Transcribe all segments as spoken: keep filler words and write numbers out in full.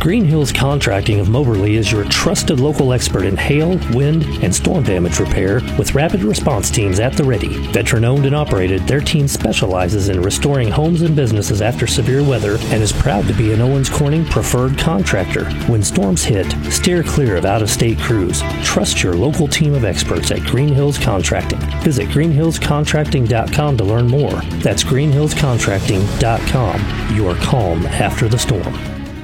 Green Hills Contracting of Moberly is your trusted local expert in hail, wind, and storm damage repair with rapid response teams at the ready. Veteran-owned and operated, their team specializes in restoring homes and businesses after severe weather and is proud to be an Owens Corning preferred contractor. When storms hit, steer clear of out-of-state crews. Trust your local team of experts at Green Hills Contracting. Visit green hills contracting dot com to learn more. That's green hills contracting dot com. Your calm after the storm.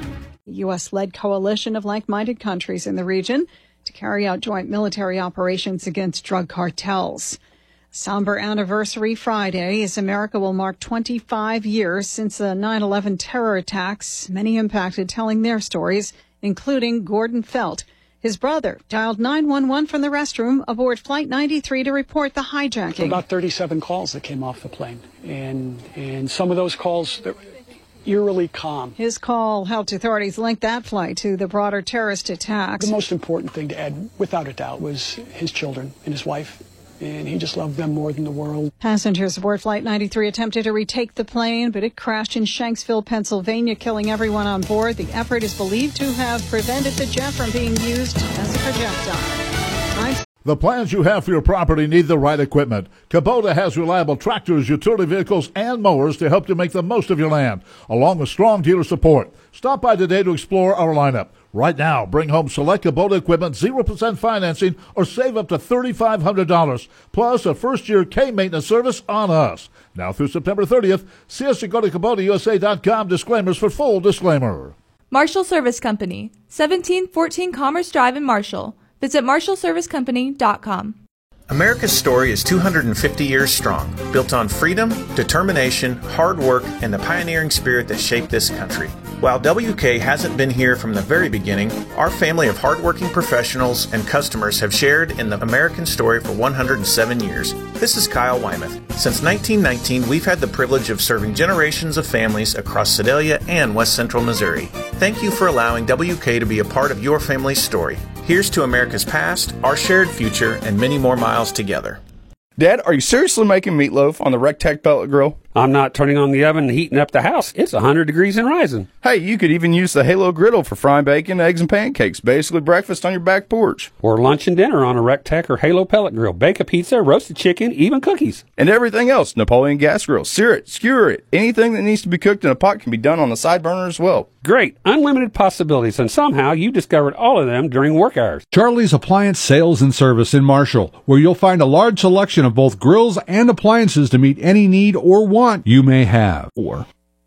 U S-led coalition of like-minded countries in the region to carry out joint military operations against drug cartels. Somber anniversary Friday as America will mark twenty-five years since the nine eleven terror attacks, many impacted telling their stories, including Gordon Felt. His brother dialed nine one one from the restroom aboard Flight ninety-three to report the hijacking. About thirty-seven calls that came off the plane, and and some of those calls that eerily calm. His call helped authorities link that flight to the broader terrorist attacks. The most important thing to add, without a doubt, was his children and his wife, and he just loved them more than the world. Passengers aboard Flight ninety-three attempted to retake the plane, but it crashed in Shanksville, Pennsylvania, killing everyone on board. The effort is believed to have prevented the jet from being used as a projectile. I'm The plans you have for your property need the right equipment. Kubota has reliable tractors, utility vehicles, and mowers to help you make the most of your land, along with strong dealer support. Stop by today to explore our lineup. Right now, bring home select Kubota equipment, zero percent financing, or save up to three thousand five hundred dollars, plus a first-year K-maintenance service on us. Now through September thirtieth, see us at go to kubota u s a dot com. Disclaimers for full disclaimer. Marshall Service Company, seventeen fourteen Commerce Drive in Marshall. Visit marshall service company dot com. America's story is two hundred fifty years strong, built on freedom, determination, hard work, and the pioneering spirit that shaped this country. While W K hasn't been here from the very beginning, our family of hardworking professionals and customers have shared in the American story for one hundred seven years. This is Kyle Wymuth. Since nineteen nineteen, we've had the privilege of serving generations of families across Sedalia and West Central Missouri. Thank you for allowing W K to be a part of your family's story. Here's to America's past, our shared future, and many more miles together. Dad, are you seriously making meatloaf on the Rectech pellet grill? I'm not turning on the oven and heating up the house. It's one hundred degrees and rising. Hey, you could even use the Halo griddle for frying bacon, eggs, and pancakes. Basically breakfast on your back porch. Or lunch and dinner on a Rectech or Halo pellet grill. Bake a pizza, roast a chicken, even cookies. And everything else. Napoleon gas grill. Sear it, skewer it. Anything that needs to be cooked in a pot can be done on the side burner as well. Great. Unlimited possibilities, and somehow you discovered all of them during work hours. Charlie's Appliance Sales and Service in Marshall, where you'll find a large selection of both grills and appliances to meet any need or want you may have. Or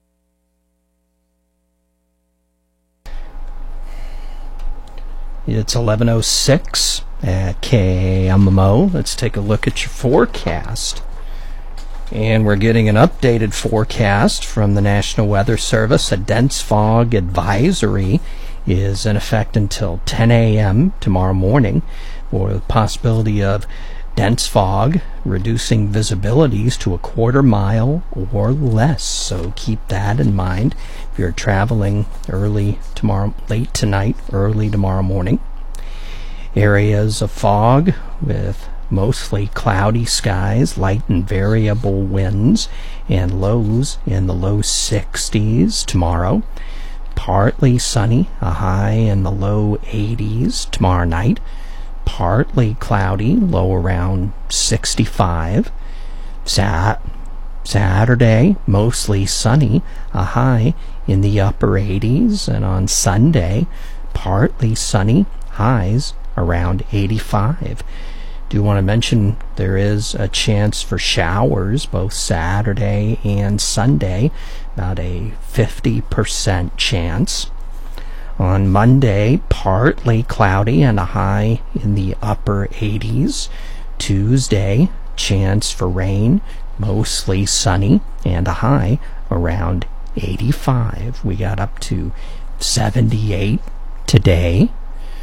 it's eleven oh six at K M M O. Let's take a look at your forecast. And we're getting an updated forecast from the National Weather Service. A dense fog advisory is in effect until ten a.m. tomorrow morning, for the possibility of dense fog reducing visibilities to a quarter mile or less. So keep that in mind if you're traveling early tomorrow, late tonight, early tomorrow morning. Areas of fog with mostly cloudy skies, light and variable winds, and lows in the low sixties tomorrow. Partly sunny, a high in the low eighties tomorrow night. Partly cloudy, low around sixty-five. Sat- Saturday, mostly sunny, a high in the upper eighties. And on Sunday, partly sunny, highs around eighty-five. Do want to mention there is a chance for showers both Saturday and Sunday, about a fifty percent chance. On Monday, partly cloudy and a high in the upper eighties. Tuesday, chance for rain, mostly sunny and a high around eighty-five. We got up to seventy-eight today.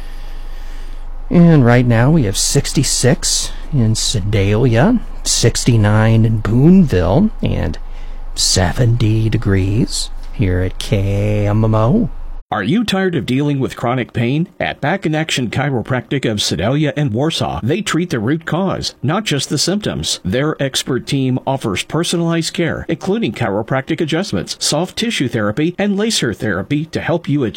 And right now we have sixty-six in Sedalia, sixty-nine in Boonville, and seventy degrees here at K M M O. Are you tired of dealing with chronic pain? At Back in Action Chiropractic of Sedalia and Warsaw, they treat the root cause, not just the symptoms. Their expert team offers personalized care, including chiropractic adjustments, soft tissue therapy, and laser therapy to help you achieve